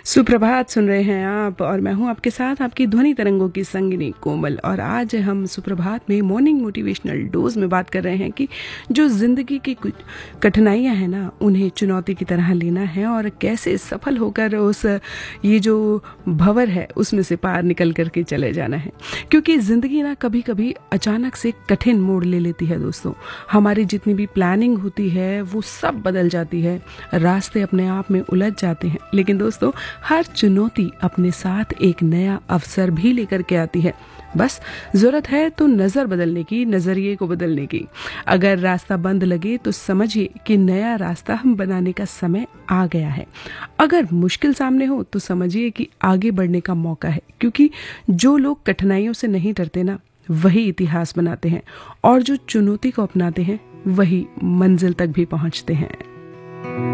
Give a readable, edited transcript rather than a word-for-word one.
सुप्रभात सुन रहे हैं आप और मैं हूं आपके साथ आपकी ध्वनि तरंगों की संगिनी कोमल। और आज हम सुप्रभात में मॉर्निंग मोटिवेशनल डोज में बात कर रहे हैं कि जो जिंदगी की कुछ कठिनाइयां हैं ना, उन्हें चुनौती की तरह लेना है और कैसे सफल होकर उस ये जो भंवर है उसमें से पार निकल करके चले जाना है। क्योंकि जिंदगी ना कभी कभी अचानक से कठिन मोड़ ले लेती है दोस्तों। हमारी जितनी भी प्लानिंग होती है वो सब बदल जाती है, रास्ते अपने आप में उलझ जाते हैं। लेकिन दोस्तों, हर चुनौती अपने साथ एक नया अवसर भी लेकर के आती है। बस जरूरत है तो नजर बदलने की, नजरिए को बदलने की। अगर रास्ता बंद लगे तो समझिए कि नया रास्ता हम बनाने का समय आ गया है। अगर मुश्किल सामने हो तो समझिए कि आगे बढ़ने का मौका है। क्योंकि जो लोग कठिनाइयों से नहीं डरते ना, वही इतिहास बनाते हैं, और जो चुनौती को अपनाते हैं वही मंजिल तक भी पहुंचते हैं।